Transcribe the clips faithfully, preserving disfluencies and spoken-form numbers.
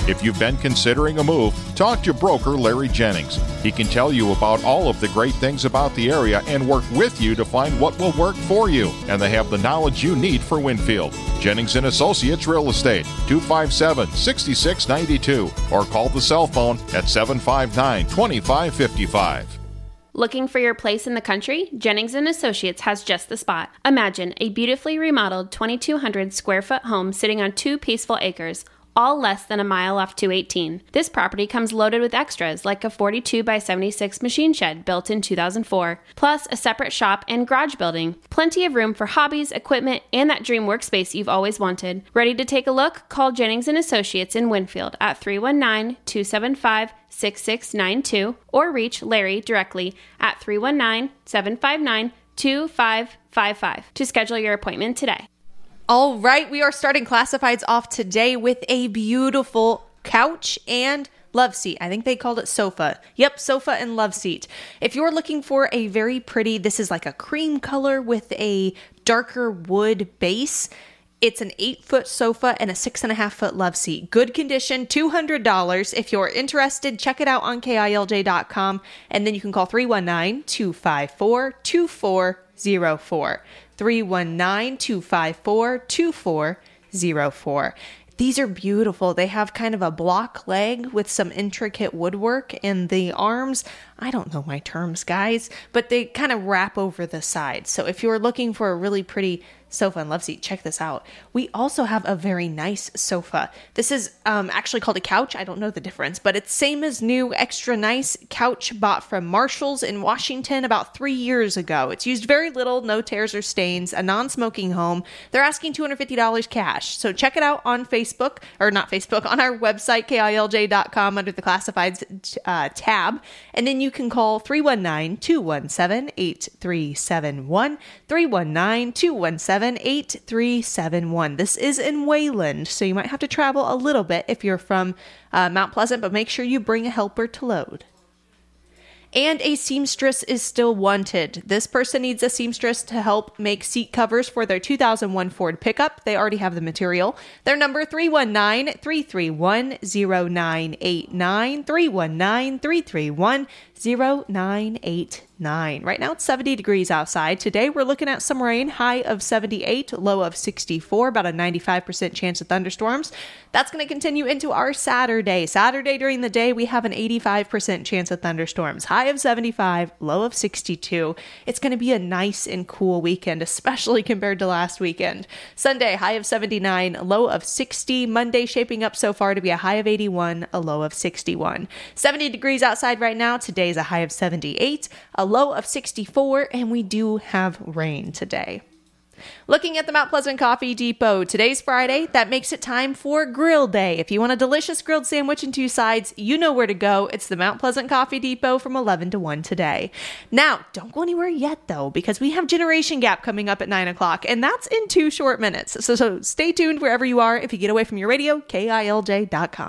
If you've been considering a move, talk to broker Larry Jennings. He can tell you about all of the great things about the area and work with you to find what will work for you. And they have the knowledge you need for Winfield. Jennings and Associates Real Estate, two five seven, six six nine two, or call the cell phone at seven five nine, two five five five. Looking for your place in the country? Jennings and Associates has just the spot. Imagine a beautifully remodeled twenty-two hundred square foot home sitting on two peaceful acres, all less than a mile off two eighteen. This property comes loaded with extras like a forty-two by seventy-six machine shed built in two thousand four, plus a separate shop and garage building. Plenty of room for hobbies, equipment, and that dream workspace you've always wanted. Ready to take a look? Call Jennings and Associates in Winfield at three one nine, two seven five, six six nine two or reach Larry directly at three one nine, seven five nine, two five five five to schedule your appointment today. All right, we are starting Classifieds off today with a beautiful couch and love seat. I think they called it sofa. Yep, sofa and love seat. If you're looking for a very pretty, this is like a cream color with a darker wood base. It's an eight-foot sofa and a six-and-a-half-foot love seat. Good condition, two hundred dollars. If you're interested, check it out on K I L J dot com, and then you can call three one nine, two five four, two four zero four. three one nine, two five four, two four zero four. These are beautiful. They have kind of a block leg with some intricate woodwork, and the arms, I don't know my terms, guys, but they kind of wrap over the side. So if you're looking for a really pretty sofa and love seat, check this out. We also have a very nice sofa. This is um, actually called a couch. I don't know the difference, but it's same as new, extra nice couch bought from Marshall's in Washington about three years ago. It's used very little, no tears or stains, a non-smoking home. They're asking two hundred fifty dollars cash. So check it out on Facebook, or not Facebook, on our website, K I L J dot com under the Classifieds uh, tab. And then you can call three one nine, two one seven, eight three seven one, three one nine, two one seven, eight three seven one. This is in Wayland, so you might have to travel a little bit if you're from uh, Mount Pleasant, but make sure you bring a helper to load. And a seamstress is still wanted. This person needs a seamstress to help make seat covers for their two thousand one Ford pickup. They already have the material. Their number, three one nine, three three one, zero nine eight nine, three one nine, three three one, zero nine eight nine. Right now it's seventy degrees outside. Today we're looking at some rain, high of seventy-eight, low of sixty-four, about a ninety-five percent chance of thunderstorms. That's going to continue into our Saturday. Saturday during the day we have an eighty-five percent chance of thunderstorms, high of seventy-five, low of sixty-two. It's going to be a nice and cool weekend, especially compared to last weekend. Sunday, high of seventy-nine, low of sixty. Monday shaping up so far to be a high of eighty-one, a low of sixty-one. seventy degrees outside right now. Today is a high of seventy-eight, a low of sixty-four, and we do have rain today. Looking at the Mount Pleasant Coffee Depot, today's Friday. That makes it time for Grill Day. If you want a delicious grilled sandwich and two sides, you know where to go. It's the Mount Pleasant Coffee Depot from eleven to one today. Now, don't go anywhere yet, though, because we have Generation Gap coming up at nine o'clock, and that's in two short minutes. So, so stay tuned wherever you are. If you get away from your radio, K I L J dot com.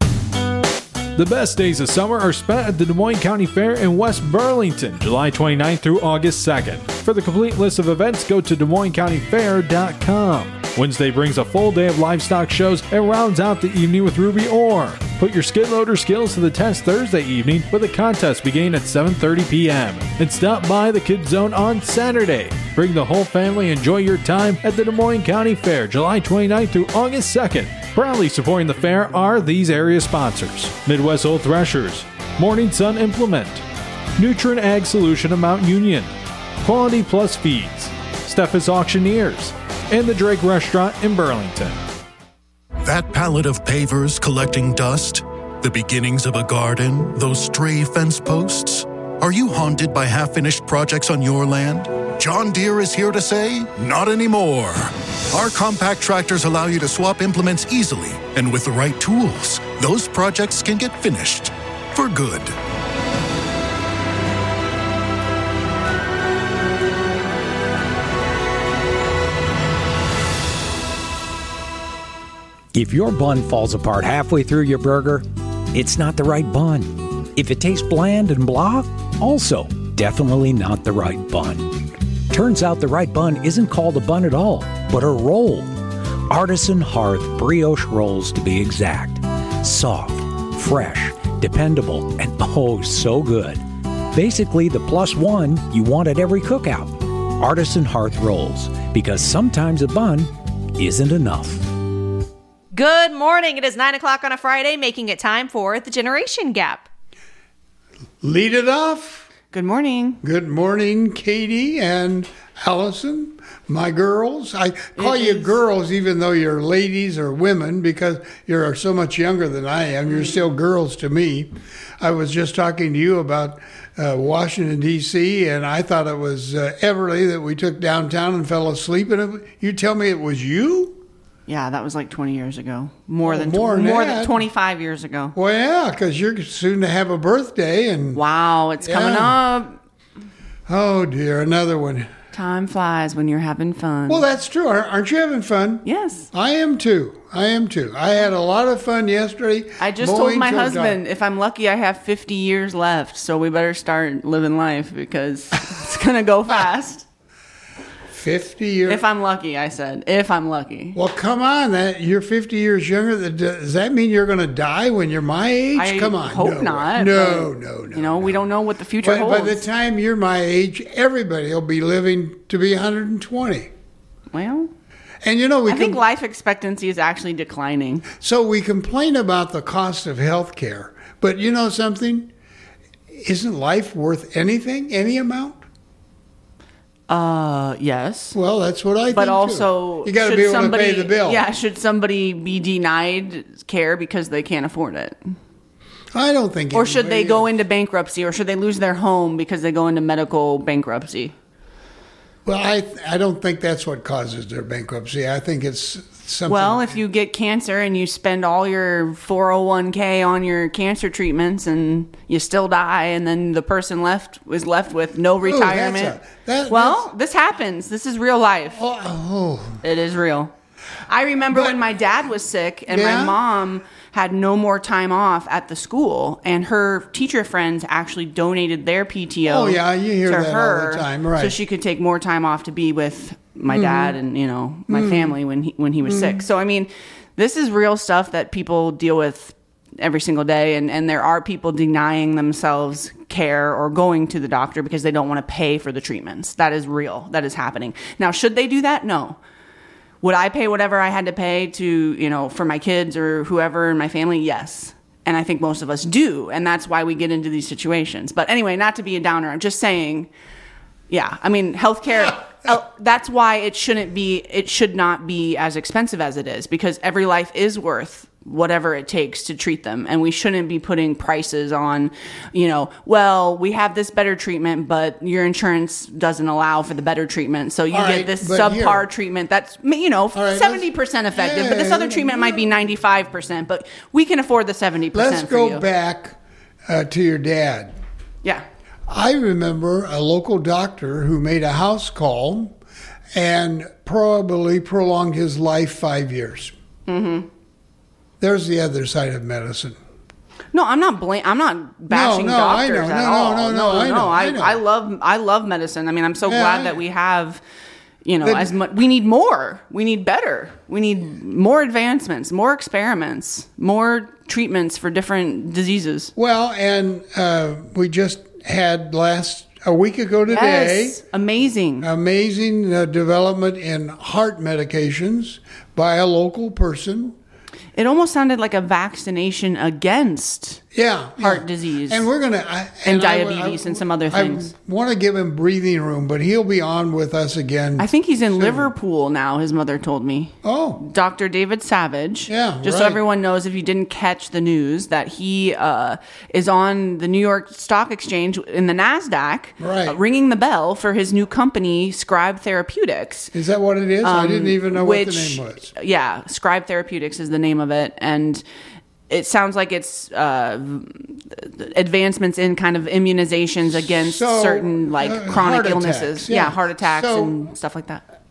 The best days of summer are spent at the Des Moines County Fair in West Burlington, July twenty-ninth through August second. For the complete list of events, go to Des Moines County Fair dot com. Wednesday brings a full day of livestock shows and rounds out the evening with Ruby Orr. Put your skid loader skills to the test Thursday evening with a contest beginning at seven thirty p.m. And stop by the Kids Zone on Saturday. Bring the whole family and enjoy your time at the Des Moines County Fair, July twenty-ninth through August second. Proudly supporting the fair are these area sponsors: Midwest Old Threshers, Morning Sun Implement, Nutrient Ag Solution of Mount Union, Quality Plus Feeds, Steffes Auctioneers, and the Drake Restaurant in Burlington. That pallet of pavers collecting dust, the beginnings of a garden, those stray fence posts. Are you haunted by half-finished projects on your land? John Deere is here to say, not anymore. Our compact tractors allow you to swap implements easily, and with the right tools, those projects can get finished for good. If your bun falls apart halfway through your burger, it's not the right bun. If it tastes bland and blah, also definitely not the right bun. Turns out the right bun isn't called a bun at all, but a roll. Artisan Hearth brioche rolls to be exact. Soft, fresh, dependable, and oh, so good. Basically, the plus one you want at every cookout. Artisan Hearth Rolls, because sometimes a bun isn't enough. Good morning. It is nine o'clock on a Friday, making it time for the Generation Gap. Lead it off. Good morning. Good morning, Katie and Allison, my girls. I call It you is- girls even though you're ladies or women because you're so much younger than I am. You're still girls to me. I was just talking to you about uh, Washington, D C, and I thought it was uh, Everly that we took downtown and fell asleep. And it, you tell me it was you? Yeah, that was like twenty years ago. More Oh, than more tw- than more that. than twenty-five years ago. Well, yeah, because you're soon to have a birthday. And Wow, it's coming Yeah. up. oh, dear, another one. Time flies when you're having fun. Well, that's true. Aren't aren't you having fun? yes. I am too. I am too. I had a lot of fun yesterday. I just told mowing my till husband, dark. if I'm lucky, I have fifty years left, so we better start living life because it's going to go fast. fifty years. If I'm lucky, I said. If I'm lucky. well, come on. That you're fifty years younger. That- Does that mean you're going to die when you're my age? I come on. hope no, not. No, but, no, no. You know, we don't know what the future By, holds. by the time you're my age, everybody will be living to be one hundred twenty. well, And you know we I think com- life expectancy is actually declining. so we complain about the cost of health care, but you know something? Isn't life worth anything? Any amount? Uh, yes. Well, that's what I think. But too. also, you got to should be able somebody, to pay the bill. Yeah, should somebody be denied care because they can't afford it? I don't think. Or should they anybody go is. into bankruptcy? Or should they lose their home because they go into medical bankruptcy? Well, I I don't think that's what causes their bankruptcy. I think it's something. Well, if you get cancer and you spend all your four oh one k on your cancer treatments and you still die, and then the person left was left with no that's retirement. a- that- well, that's- this happens. This is real life. oh, oh, It is real. I remember But- when my dad was sick and Yeah? my mom had no more time off at the school, and her teacher friends actually donated their P T O. Oh, yeah, you hear to that all the her time, right. So she could take more time off to be with my dad and you know my family when he when he was sick. So I mean, this is real stuff that people deal with every single day, and and there are people denying themselves care or going to the doctor because they don't want to pay for the treatments. That is real. That is happening. Now, should they do that? No. Would I pay whatever I had to pay to, you know, for my kids or whoever in my family? Yes. And I think most of us do. And that's why we get into these situations. But anyway, not to be a downer, I'm just saying, yeah, I mean, healthcare, uh, that's why it shouldn't be, it should not be as expensive as it is, because every life is worth whatever it takes to treat them. And we shouldn't be putting prices on, you know, well, we have this better treatment, but your insurance doesn't allow for the better treatment. So you All get right, this but subpar here- treatment that's, you know, right, let's- seventy percent effective, but this Yeah, other treatment might be ninety-five percent, but we can afford the seventy percent let's for go you. back uh, to your dad. Yeah. I remember a local doctor who made a house call and probably prolonged his life five years. Mm-hmm. There's the other side of medicine. No, I'm not blame. I'm not bashing no, I doctors know. at No, no, all. no, no, I know, I, I know. I love. I love medicine. I mean, I'm so Yeah, glad I- that we have. You know, But- as much. We need more. We need better. We need more advancements, more experiments, more treatments for different diseases. Well, and uh, we just had last a week ago today. Yes, amazing. Amazing uh, development in heart medications by a local person. It almost sounded like a vaccination against Yeah, heart yeah. disease. and we're gonna I, And I- diabetes I- and some other things. I want to give him breathing room, but he'll be on with us again. I think he's in Liverpool now, his mother told me. Oh, Doctor David Savage. Yeah, Just so right. everyone knows, if you didn't catch the news, that he uh, is on the New York Stock Exchange in the NASDAQ, Right. uh, ringing the bell for his new company, Scribe Therapeutics. is that what it is? I didn't even know which, what the name was. Yeah, Scribe Therapeutics is the name of it. And it sounds like it's uh, advancements in kind of immunizations against So, certain like uh, chronic heart illnesses. attacks, yeah. yeah. heart attacks So- and stuff like that.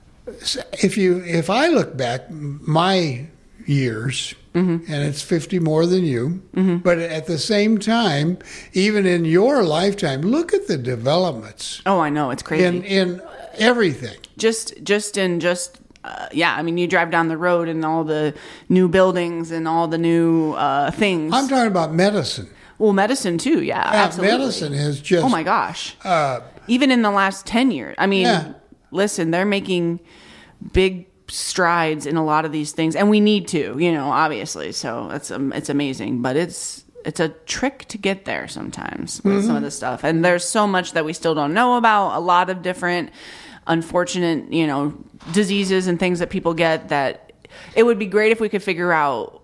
If you, if I look back, my years, Mm-hmm. and it's fifty more than you, but at the same time, even in your lifetime, look at the developments Oh, I know. It's crazy. in in everything. just just in just uh, yeah, I mean, you drive down the road and all the new buildings and all the new uh, things. I'm talking about medicine. Well, medicine too, yeah, Yeah, absolutely. medicine has just. Oh my gosh. Uh, Even in the last ten years. I mean, Yeah. listen, they're making big strides in a lot of these things, and we need to, you know, obviously. So it's um, it's amazing, but it's it's a trick to get there sometimes with Mm-hmm. some of this stuff. And there's so much that we still don't know about. A lot of different unfortunate, you know, diseases and things that people get that it would be great if we could figure out